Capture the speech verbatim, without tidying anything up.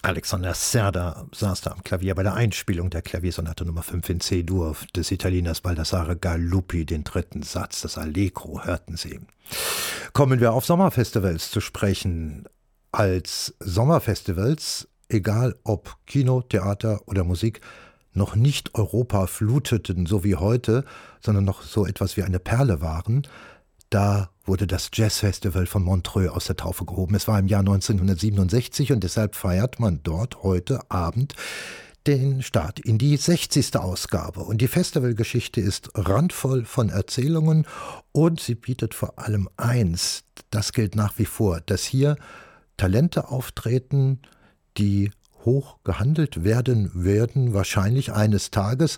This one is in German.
Alexander Serda saß da am Klavier bei der Einspielung der Klaviersonate Nummer fünf in C-Dur des Italieners Baldassare Galuppi. Den dritten Satz, das Allegro, hörten Sie. Kommen wir auf Sommerfestivals zu sprechen. Als Sommerfestivals, egal ob Kino, Theater oder Musik, noch nicht Europa fluteten, so wie heute, sondern noch so etwas wie eine Perle waren, da wurde das Jazzfestival von Montreux aus der Taufe gehoben. Es war im Jahr neunzehnhundertsiebenundsechzig und deshalb feiert man dort heute Abend den Start in die sechzigste Ausgabe. Und die Festivalgeschichte ist randvoll von Erzählungen und sie bietet vor allem eins, das gilt nach wie vor, dass hier Talente auftreten, die hoch gehandelt werden werden, wahrscheinlich eines Tages,